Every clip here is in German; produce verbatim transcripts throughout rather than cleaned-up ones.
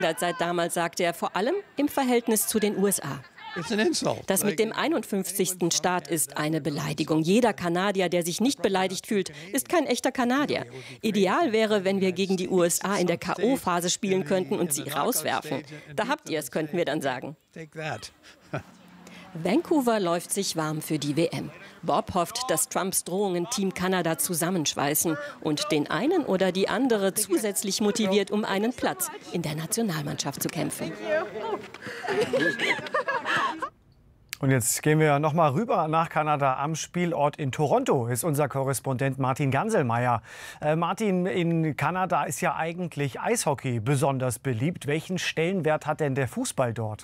Seit damals, sagte er, vor allem im Verhältnis zu den U S A. Das mit dem einundfünfzigsten Staat ist eine Beleidigung. Jeder Kanadier, der sich nicht beleidigt fühlt, ist kein echter Kanadier. Ideal wäre, wenn wir gegen die U S A in der K O-Phase spielen könnten und sie rauswerfen. Da habt ihr es, könnten wir dann sagen. Vancouver läuft sich warm für die W M. Bob hofft, dass Trumps Drohungen Team Kanada zusammenschweißen und den einen oder die andere zusätzlich motiviert, um einen Platz in der Nationalmannschaft zu kämpfen. Und jetzt gehen wir noch mal rüber nach Kanada. Am Spielort in Toronto ist unser Korrespondent Martin Ganselmeier. Äh, Martin, in Kanada ist ja eigentlich Eishockey besonders beliebt. Welchen Stellenwert hat denn der Fußball dort?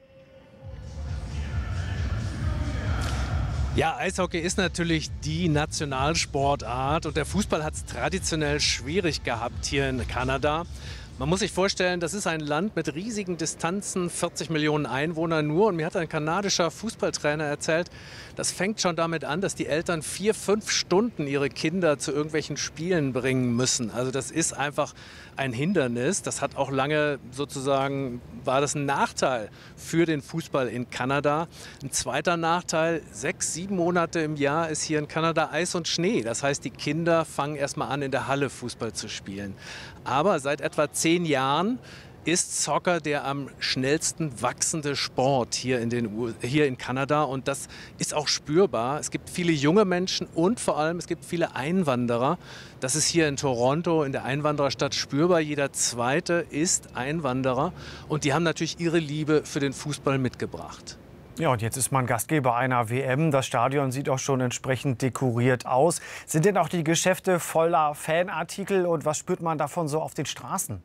Ja, Eishockey ist natürlich die Nationalsportart und der Fußball hat es traditionell schwierig gehabt hier in Kanada. Man muss sich vorstellen, das ist ein Land mit riesigen Distanzen, vierzig Millionen Einwohner nur. Und mir hat ein kanadischer Fußballtrainer erzählt, das fängt schon damit an, dass die Eltern vier, fünf Stunden ihre Kinder zu irgendwelchen Spielen bringen müssen. Also das ist einfach ein Hindernis. Das hat auch lange sozusagen, war das ein Nachteil für den Fußball in Kanada. Ein zweiter Nachteil, sechs, sieben Monate im Jahr ist hier in Kanada Eis und Schnee. Das heißt, die Kinder fangen erstmal an, in der Halle Fußball zu spielen. Aber seit etwa zehn Jahren ist Soccer der am schnellsten wachsende Sport hier in, den U hier in Kanada. Und das ist auch spürbar. Es gibt viele junge Menschen und vor allem es gibt viele Einwanderer. Das ist hier in Toronto, in der Einwandererstadt, spürbar. Jeder Zweite ist Einwanderer. Und die haben natürlich ihre Liebe für den Fußball mitgebracht. Ja, und jetzt ist man Gastgeber einer W M. Das Stadion sieht auch schon entsprechend dekoriert aus. Sind denn auch die Geschäfte voller Fanartikel und was spürt man davon so auf den Straßen?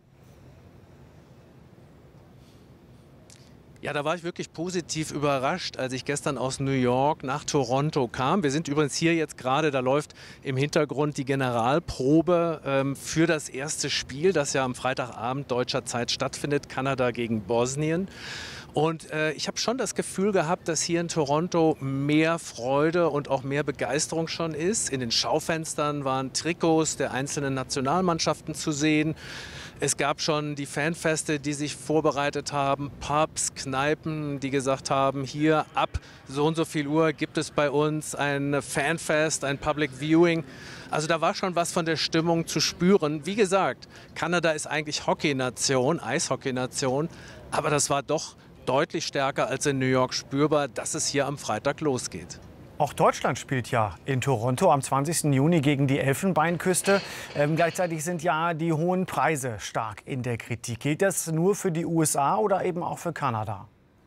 Ja, da war ich wirklich positiv überrascht, als ich gestern aus New York nach Toronto kam. Wir sind übrigens hier jetzt gerade, da läuft im Hintergrund die Generalprobe ähm, für das erste Spiel, das ja am Freitagabend deutscher Zeit stattfindet, Kanada gegen Bosnien. Und äh, ich habe schon das Gefühl gehabt, dass hier in Toronto mehr Freude und auch mehr Begeisterung schon ist. In den Schaufenstern waren Trikots der einzelnen Nationalmannschaften zu sehen. Es gab schon die Fanfeste, die sich vorbereitet haben, Pubs, Kneipen, die gesagt haben, hier ab so und so viel Uhr gibt es bei uns ein Fanfest, ein Public Viewing. Also da war schon was von der Stimmung zu spüren. Wie gesagt, Kanada ist eigentlich Hockey-Nation, Eishockey-Nation, aber das war doch deutlich stärker als in New York spürbar, dass es hier am Freitag losgeht. Auch Deutschland spielt ja in Toronto am zwanzigsten Juni gegen die Elfenbeinküste. Ähm, gleichzeitig sind ja die hohen Preise stark in der Kritik. Gilt das nur für die U S A oder eben auch für Kanada?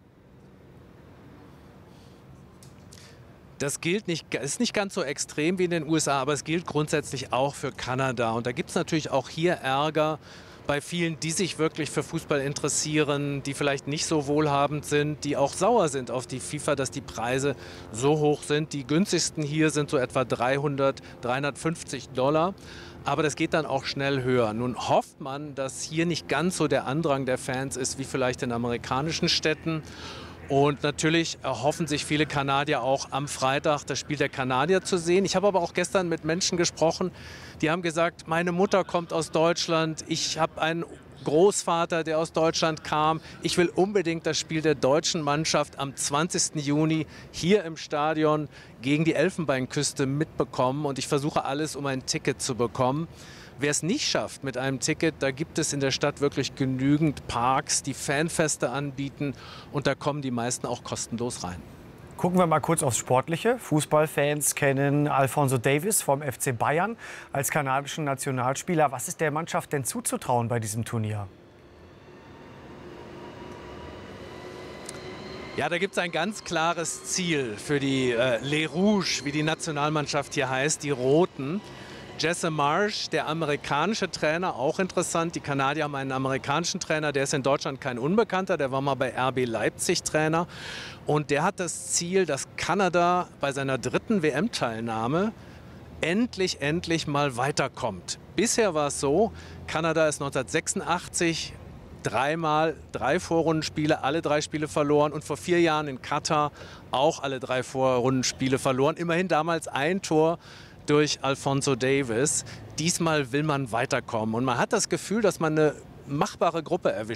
Das gilt nicht, ist nicht ganz so extrem wie in den U S A, aber es gilt grundsätzlich auch für Kanada. Und da gibt es natürlich auch hier Ärger bei vielen, die sich wirklich für Fußball interessieren, die vielleicht nicht so wohlhabend sind, die auch sauer sind auf die FIFA, dass die Preise so hoch sind. Die günstigsten hier sind so etwa dreihundert, dreihundertfünfzig Dollar. Aber das geht dann auch schnell höher. Nun hofft man, dass hier nicht ganz so der Andrang der Fans ist wie vielleicht in amerikanischen Städten. Und natürlich erhoffen sich viele Kanadier auch am Freitag das Spiel der Kanadier zu sehen. Ich habe aber auch gestern mit Menschen gesprochen, die haben gesagt, meine Mutter kommt aus Deutschland, ich habe einen Großvater, der aus Deutschland kam. Ich will unbedingt das Spiel der deutschen Mannschaft am zwanzigsten Juni hier im Stadion gegen die Elfenbeinküste mitbekommen. Und ich versuche alles, um ein Ticket zu bekommen. Wer es nicht schafft mit einem Ticket, da gibt es in der Stadt wirklich genügend Parks, die Fanfeste anbieten und da kommen die meisten auch kostenlos rein. Gucken wir mal kurz aufs Sportliche. Fußballfans kennen Alphonso Davies vom F C Bayern als kanadischen Nationalspieler. Was ist der Mannschaft denn zuzutrauen bei diesem Turnier? Ja, da gibt es ein ganz klares Ziel für die äh, Les Rouges, wie die Nationalmannschaft hier heißt, die Roten. Jesse Marsch, der amerikanische Trainer, auch interessant. Die Kanadier haben einen amerikanischen Trainer, der ist in Deutschland kein Unbekannter, der war mal bei R B Leipzig Trainer. Und der hat das Ziel, dass Kanada bei seiner dritten W M-Teilnahme endlich, endlich mal weiterkommt. Bisher war es so, Kanada ist neunzehnhundertsechsundachtzig dreimal, drei Vorrundenspiele, alle drei Spiele verloren und vor vier Jahren in Katar auch alle drei Vorrundenspiele verloren. Immerhin damals ein Tor durch Alphonso Davies. Diesmal will man weiterkommen und man hat das Gefühl, dass man eine machbare Gruppe erwischt.